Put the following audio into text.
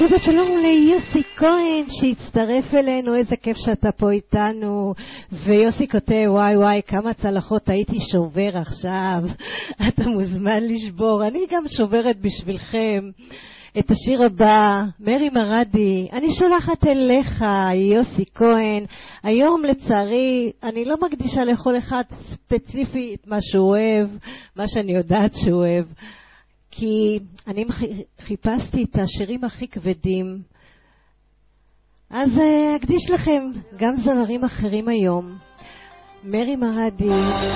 שבת שלום ליוסי כהן שהצטרף אלינו, איזה כיף שאתה פה איתנו. ויוסי כותב, וואי וואי כמה צלחות הייתי שובר עכשיו. אתה מוזמן לשבור, אני גם שוברת בשבילכם. את השיר הבא, מרי מרדי, אני שולחת אליך, יוסי כהן. היום לצערי אני לא מקדישה לכל אחד ספציפי את מה שהוא אוהב, מה שאני יודעת שהוא אוהב, כי אני חיפשתי את השירים הכי כבדים, אז אקדיש לכם גם זמרים אחרים היום. מרי מרדי.